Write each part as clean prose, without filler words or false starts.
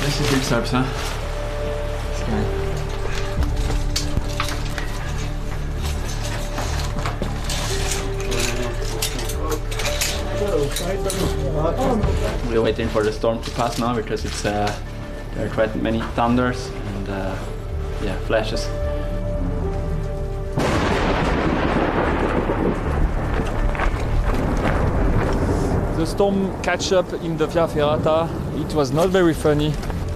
This is big steps, huh? We're waiting for the storm to pass now because it's there are quite many thunders and yeah, flashes. The storm catch up in the Via Ferrata. It was not very funny.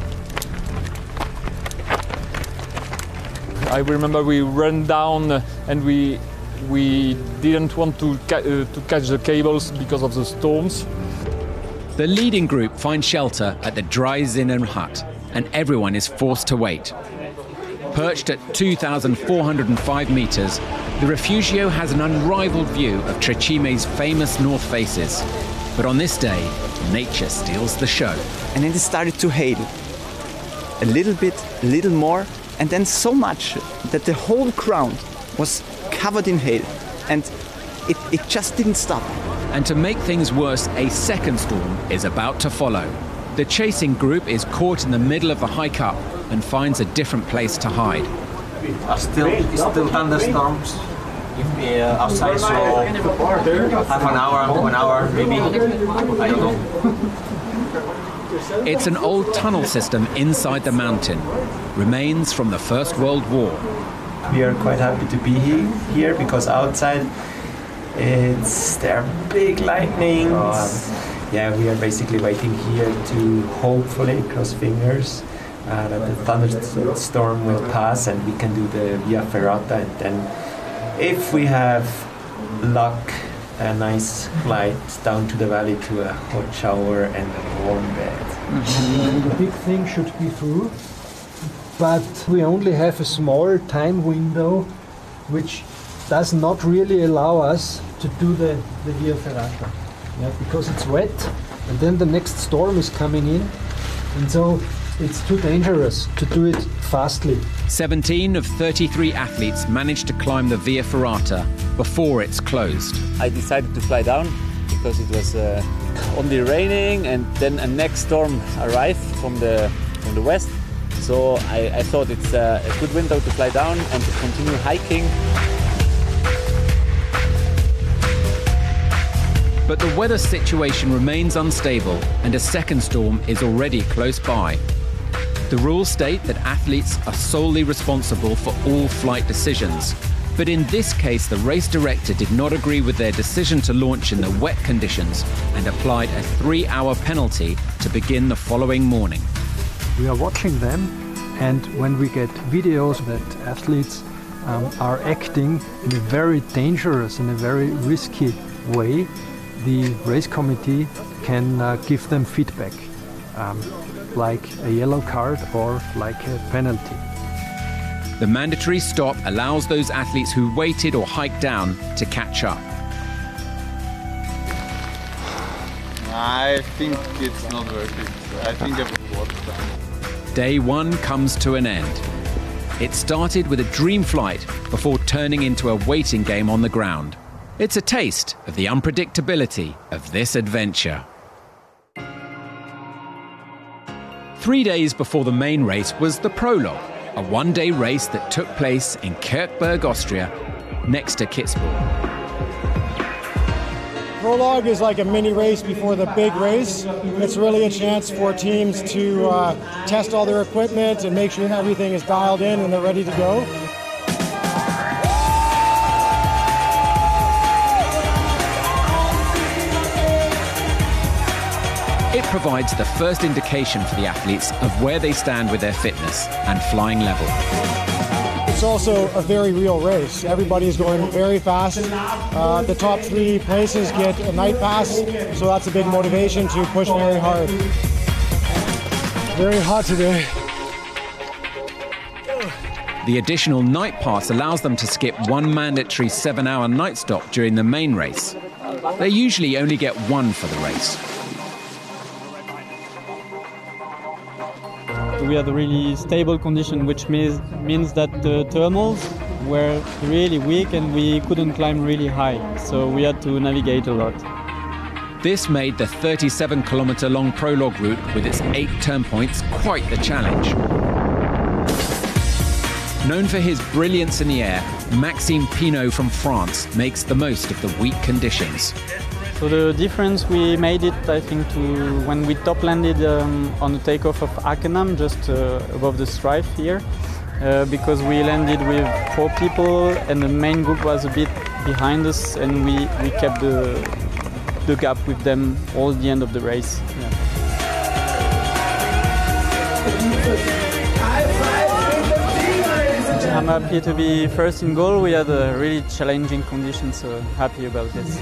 I remember we ran down and we didn't want to catch the cables because of the storms. The leading group finds shelter at the Dreizinnen hut, and everyone is forced to wait. Perched at 2,405 meters, the Refugio has an unrivaled view of Trecime's famous north faces. But on this day, nature steals the show. And then it started to hail. A little bit, a little more, and then so much that the whole ground was covered in hail. And it just didn't stop. And to make things worse, a second storm is about to follow. The chasing group is caught in the middle of the hike up and finds a different place to hide. Still thunderstorms. Outside, so half an hour, 1 hour, maybe. I don't know. It's an old tunnel system inside the mountain. Remains from the First World War. We are quite happy to be here because outside there are big lightnings. Yeah, we are basically waiting here to hopefully, cross fingers, that the thunderstorm will pass and we can do the Via Ferrata, and then if we have luck, a nice flight down to the valley to a hot shower and a warm bed. The big thing should be through, but we only have a small time window which does not really allow us to do the Via Ferrata. Yeah, because it's wet and then the next storm is coming in, and so it's too dangerous to do it fastly. 17 of 33 athletes managed to climb the Via Ferrata before it's closed. I decided to fly down because it was only raining, and then a next storm arrived from the west. So I thought it's a good window to fly down and to continue hiking. But the weather situation remains unstable and a second storm is already close by. The rules state that athletes are solely responsible for all flight decisions. But in this case, the race director did not agree with their decision to launch in the wet conditions and applied a 3-hour penalty to begin the following morning. We are watching them, and when we get videos that athletes are acting in a very dangerous and a very risky way, the race committee can give them feedback, like a yellow card or like a penalty. The mandatory stop allows those athletes who waited or hiked down to catch up. I think it's not worth it. I think I will walk down. Day one comes to an end. It started with a dream flight before turning into a waiting game on the ground. It's a taste of the unpredictability of this adventure. 3 days before the main race was the prologue, a one-day race that took place in Kirchberg, Austria, next to Kitzbühel. Prologue is like a mini race before the big race. It's really a chance for teams to test all their equipment and make sure that everything is dialed in and they're ready to go. It provides the first indication for the athletes of where they stand with their fitness and flying level. It's also a very real race. Everybody is going very fast. The top 3 places get a night pass, so that's a big motivation to push very hard. Very hot today. The additional night pass allows them to skip one mandatory 7-hour night stop during the main race. They usually only get one for the race. We had a really stable condition, which means that the thermals were really weak and we couldn't climb really high, so we had to navigate a lot. This made the 37-kilometre-long prologue route with its 8 turn points quite the challenge. Known for his brilliance in the air, Maxime Pinault from France makes the most of the weak conditions. So the difference we made it, I think, to when we top landed on the takeoff of Akenam, just above the stripe here, because we landed with 4 people and the main group was a bit behind us, and we kept the gap with them all the end of the race. Yeah. I'm happy to be first in goal. We had a really challenging conditions, so happy about this.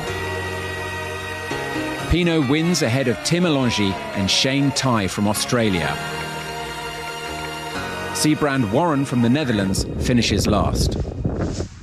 Pinault wins ahead of Tim Alongi and Shane Tai from Australia. Siebrand Warren from the Netherlands finishes last.